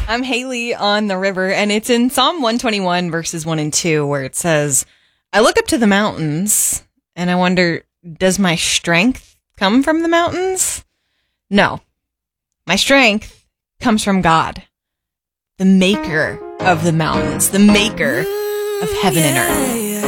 I'm Haley on the river, and it's in Psalm 121, verses 1 and 2, where it says, I look up to the mountains, and I wonder, does my strength come from the mountains? No. My strength comes from God, the maker of the mountains, the maker of heaven and earth.